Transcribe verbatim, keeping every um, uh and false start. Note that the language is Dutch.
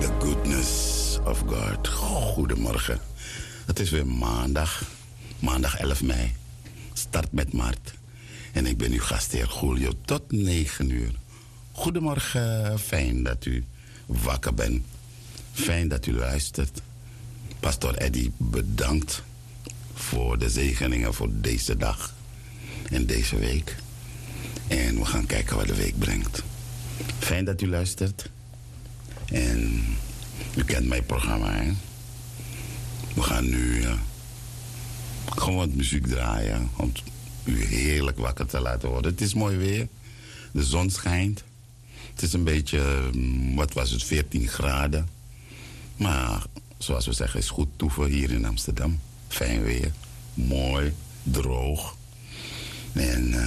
the goodness of God. Goedemorgen. Het is weer maandag. Maandag elf mei. Start met Mart. En ik ben uw gastheer Julio tot negen uur. Goedemorgen. Fijn dat u wakker bent. Fijn dat u luistert. Pastor Eddy, bedankt voor de zegeningen voor deze dag en deze week. En we gaan kijken wat de week brengt. Fijn dat u luistert. En u kent mijn programma, hè? We gaan nu uh, gewoon wat muziek draaien om u heerlijk wakker te laten worden. Het is mooi weer. De zon schijnt. Het is een beetje, wat was het, veertien graden. Maar zoals we zeggen, is goed toeven hier in Amsterdam. Fijn weer. Mooi. Droog. En... Uh,